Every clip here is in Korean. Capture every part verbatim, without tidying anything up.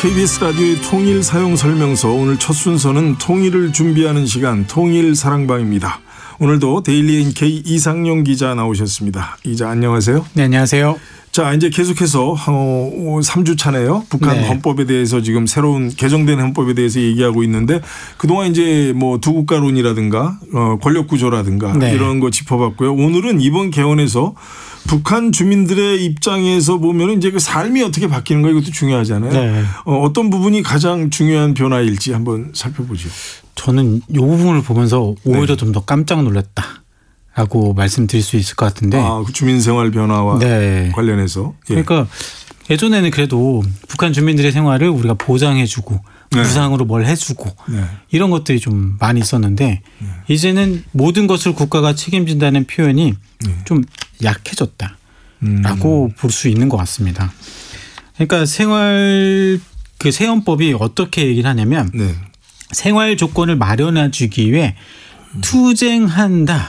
케이비에스 라디오의 통일 사용 설명서, 오늘 첫 순서는 통일을 준비하는 시간 통일 사랑방입니다. 오늘도 데일리 엔케이 이상용 기자 나오셨습니다. 기자 안녕하세요. 네, 안녕하세요. 자, 이제 계속해서 어, 삼 주 차네요. 북한 네. 헌법에 대해서 지금 새로운 개정된 헌법에 대해서 얘기하고 있는데, 그동안 이제 뭐 두 국가론이라든가 어, 권력 구조라든가 네. 이런 거 짚어봤고요. 오늘은 이번 개헌에서 북한 주민들의 입장에서 보면 이제 그 삶이 어떻게 바뀌는가, 이것도 중요하잖아요. 네. 어, 어떤 부분이 가장 중요한 변화일지 한번 살펴보죠. 저는 이 부분을 보면서 오히려 네. 좀 더 깜짝 놀랐다라고 말씀드릴 수 있을 것 같은데. 아, 그 주민생활 변화와 네. 관련해서. 예. 그러니까 예전에는 그래도 북한 주민들의 생활을 우리가 보장해주고 네. 무상으로 뭘 해주고 네. 이런 것들이 좀 많이 있었는데 네. 이제는 모든 것을 국가가 책임진다는 표현이 네. 좀 약해졌다라고 음. 볼 수 있는 것 같습니다. 그러니까 생활 그 새 헌법이 어떻게 얘기를 하냐면 네. 생활 조건을 마련해 주기 위해 투쟁한다라고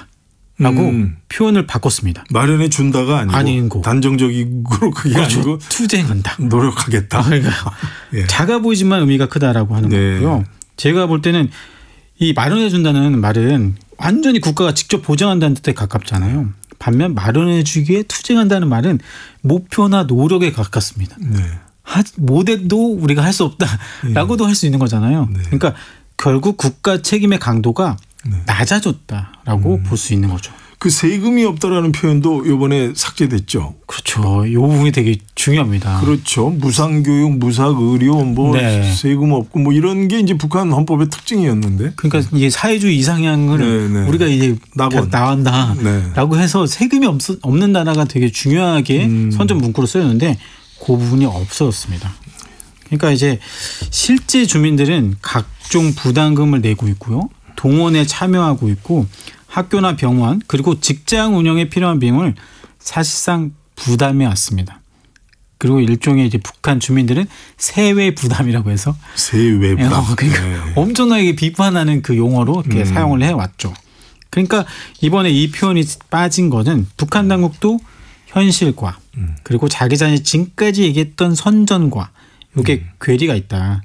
음. 표현을 바꿨습니다. 마련해 준다가 아니고, 아니고. 단정적으로 그게 그렇죠. 아니고 투쟁한다. 노력하겠다. 아, 그러니까 예. 작아 보이지만 의미가 크다라고 하는 네. 거고요. 제가 볼 때는 이 마련해 준다는 말은 완전히 국가가 직접 보장한다는 뜻에 가깝잖아요. 반면 마련해 주기에 투쟁한다는 말은 목표나 노력에 가깝습니다. 네. 하, 못해도 우리가 할 수 없다라고도 할 수 있는 거잖아요. 네. 그러니까 결국 국가 책임의 강도가 네. 낮아졌다라고 음. 볼 수 있는 거죠. 그 세금이 없다라는 표현도 이번에 삭제됐죠. 그렇죠. 이 부분이 되게 중요합니다. 그렇죠. 무상교육, 무상의료, 뭐 네. 세금 없고 뭐 이런 게 이제 북한 헌법의 특징이었는데. 그러니까 이게 사회주의 이상향을 네, 네. 우리가 이제 낙원. 나간다라고 네. 해서 세금이 없, 없는 나라가 되게 중요하게 음. 선전 문구로 쓰였는데 그 부분이 없어졌습니다. 그러니까 이제 실제 주민들은 각종 부담금을 내고 있고요. 동원에 참여하고 있고 학교나 병원 그리고 직장 운영에 필요한 비용을 사실상 부담해 왔습니다. 그리고 일종의 이제 북한 주민들은 세외 부담이라고 해서 세외 부담. 어, 그러니까 네. 엄청나게 비판하는 그 용어로 이렇게 음. 사용을 해왔죠. 그러니까 이번에 이 표현이 빠진 거는 북한 당국도 현실과 음. 그리고 자기 자신이 지금까지 얘기했던 선전과 이게 음. 괴리가 있다.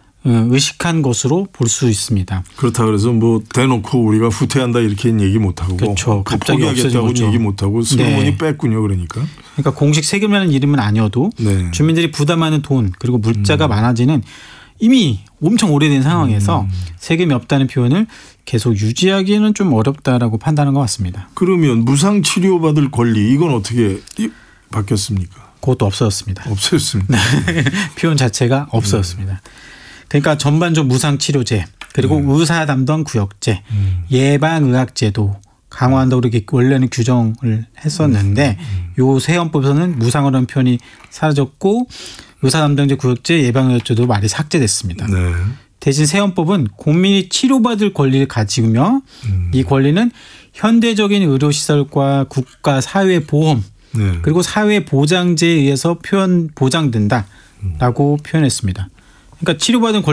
의식한 것으로 볼 수 있습니다. 그렇다 그래서 뭐 대놓고 우리가 후퇴한다 이렇게 얘기 못하고, 그렇죠. 갑자기 없어진 포기하겠다고 거죠. 얘기 못하고 슬그머니 네. 뺐군요. 그러니까. 그러니까 공식 세금이라는 이름은 아니어도 네. 주민들이 부담하는 돈 그리고 물자가 음. 많아지는 이미 엄청 오래된 상황에서 음. 세금이 없다는 표현을 계속 유지하기는 좀 어렵다라고 판단한 것 같습니다. 그러면 무상 치료받을 권리, 이건 어떻게 바뀌었습니까? 그것도 없어졌습니다. 없어졌습니다. 표현 자체가 없어졌습니다. 그러니까 전반적 무상치료제 그리고 음. 의사 담당 구역제 음. 예방의학제도 강화한다고 이렇게 원래는 규정을 했었는데 요 새 헌법에서는 무상이라는 표현이 사라졌고 의사 담당제 구역제 예방의학제도 말이 삭제됐습니다. 네. 대신 새 헌법은 국민이 치료받을 권리를 가지며 음. 이 권리는 현대적인 의료시설과 국가 사회보험 네. 그리고 사회보장제에 의해서 표현 보장된다라고 표현했습니다. 그러니까 치료받은 권리